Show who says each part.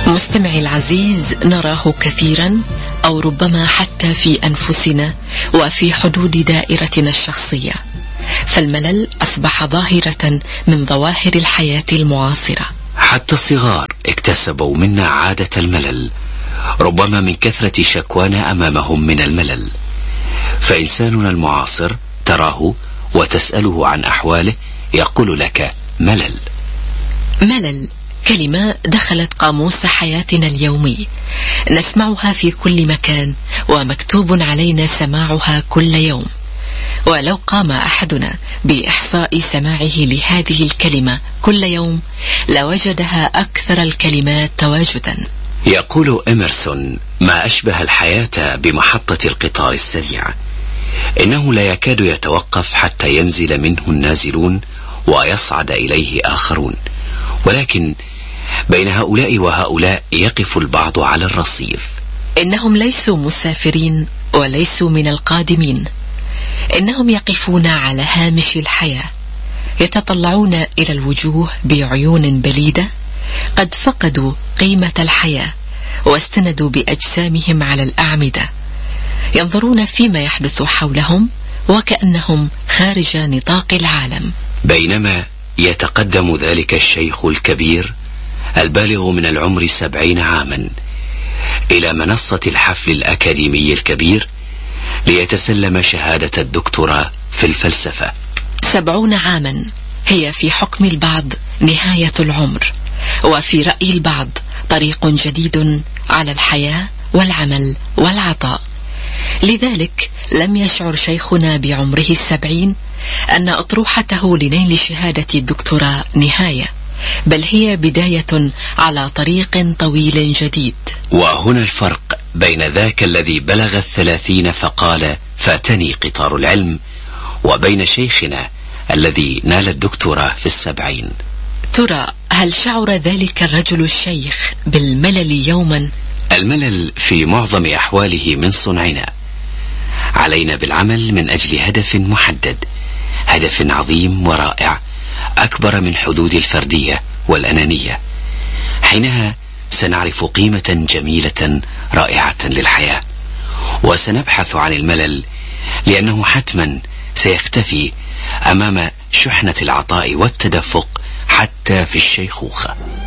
Speaker 1: مستمعي العزيز، نراه كثيرا أو ربما حتى في أنفسنا وفي حدود دائرتنا الشخصية، فالملل أصبح ظاهرة من ظواهر الحياة المعاصرة.
Speaker 2: حتى الصغار اكتسبوا منا عادة الملل، ربما من كثرة شكوانا أمامهم من الملل. فإنساننا المعاصر تراه وتسأله عن أحواله يقول لك ملل.
Speaker 1: ملل كلمة دخلت قاموس حياتنا اليومي، نسمعها في كل مكان ومكتوب علينا سماعها كل يوم. ولو قام أحدنا بإحصاء سماعه لهذه الكلمة كل يوم لوجدها أكثر الكلمات تواجدا.
Speaker 2: يقول إميرسون: ما أشبه الحياة بمحطة القطار السريع، إنه لا يكاد يتوقف حتى ينزل منه النازلون ويصعد إليه آخرون، ولكن بين هؤلاء وهؤلاء يقف البعض على الرصيف.
Speaker 1: إنهم ليسوا مسافرين وليسوا من القادمين، إنهم يقفون على هامش الحياة، يتطلعون إلى الوجوه بعيون بليدة، قد فقدوا قيمة الحياة واستندوا بأجسامهم على الأعمدة، ينظرون فيما يحدث حولهم وكأنهم خارج نطاق العالم.
Speaker 2: بينما يتقدم ذلك الشيخ الكبير البالغ من العمر 70 عاما إلى منصة الحفل الأكاديمي الكبير ليتسلم شهادة الدكتوراه في الفلسفة.
Speaker 1: 70 عاما هي في حكم البعض نهاية العمر، وفي رأي البعض طريق جديد على الحياة والعمل والعطاء. لذلك لم يشعر شيخنا بعمره 70 أن أطروحته لنيل شهادة الدكتوراه نهاية، بل هي بداية على طريق طويل جديد.
Speaker 2: وهنا الفرق بين ذاك الذي بلغ 30 فقال فاتني قطار العلم، وبين شيخنا الذي نال الدكتوراه في 70.
Speaker 1: ترى هل شعر ذلك الرجل الشيخ بالملل يوما؟
Speaker 2: الملل في معظم أحواله من صنعنا، علينا بالعمل من أجل هدف محدد، هدف عظيم ورائع أكبر من حدود الفردية والأنانية. حينها سنعرف قيمة جميلة رائعة للحياة، وسنبحث عن الملل، لأنه حتما سيختفي أمام شحنة العطاء والتدفق حتى في الشيخوخة.